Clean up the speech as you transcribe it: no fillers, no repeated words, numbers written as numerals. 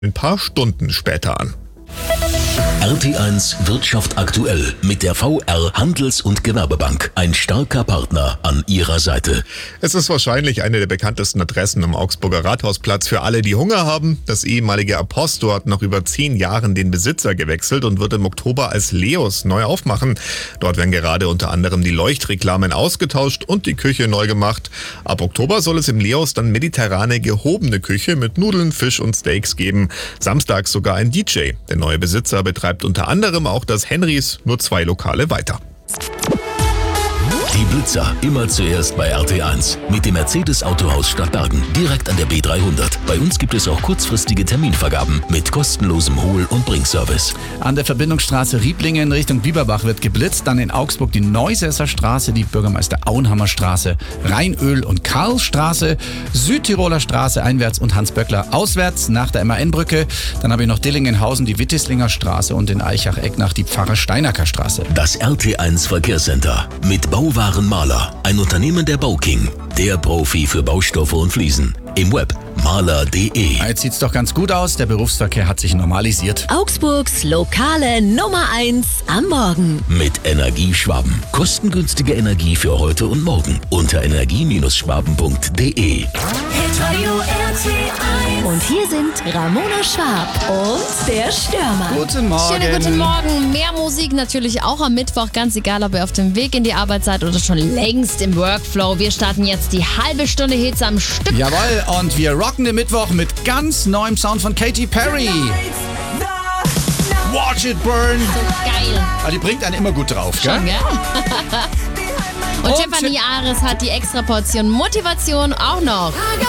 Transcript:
ein paar Stunden später an. RT1 Wirtschaft aktuell mit der VR Handels- und Gewerbebank. Ein starker Partner an Ihrer Seite. Es ist wahrscheinlich eine der bekanntesten Adressen am Augsburger Rathausplatz für alle, die Hunger haben. Das ehemalige Aposto hat nach über 10 Jahren den Besitzer gewechselt und wird im Oktober als Leos neu aufmachen. Dort werden gerade unter anderem die Leuchtreklamen ausgetauscht und die Küche neu gemacht. Ab Oktober soll es im Leos dann mediterrane gehobene Küche mit Nudeln, Fisch und Steaks geben. Samstags sogar ein DJ. Der neue Besitzer betreibt unter anderem auch das Henrys, nur 2 Lokale weiter. Die Blitzer immer zuerst bei RT1 mit dem Mercedes Autohaus Stadtbergen, direkt an der B300. Bei uns gibt es auch kurzfristige Terminvergaben mit kostenlosem Hol- und Bringservice. An der Verbindungsstraße Rieblingen Richtung Bieberbach wird geblitzt, dann in Augsburg die Neusässer Straße, die Bürgermeister Auenhammer Straße, Rheinöl- und Karlsstraße, Südtiroler Straße einwärts und Hans-Böckler auswärts nach der MAN-Brücke. Dann habe ich noch Dillingenhausen, die Wittislinger Straße und in Eichach-Ecknach die Pfarrer-Steinacker Straße. Das RT1 Verkehrscenter mit Bauwagen Maler, ein Unternehmen der Bauking, der Profi für Baustoffe und Fliesen. Im Web maler.de. Jetzt sieht's doch ganz gut aus, der Berufsverkehr hat sich normalisiert. Augsburgs lokale Nummer 1 am Morgen. Mit Energieschwaben. Kostengünstige Energie für heute und morgen unter energie-schwaben.de. Und hier sind Ramona Schwab und der Stürmer. Guten Morgen. Schönen guten Morgen. Mehr Musik natürlich auch am Mittwoch. Ganz egal, ob ihr auf dem Weg in die Arbeit seid oder schon längst im Workflow. Wir starten jetzt die halbe Stunde Hits am Stück. Jawohl, und wir rocken den Mittwoch mit ganz neuem Sound von Katy Perry. Watch it burn. Geil. Aber die bringt einen immer gut drauf, gell? Schon, gell? Und Tiffany Ares hat die extra Portion Motivation auch noch.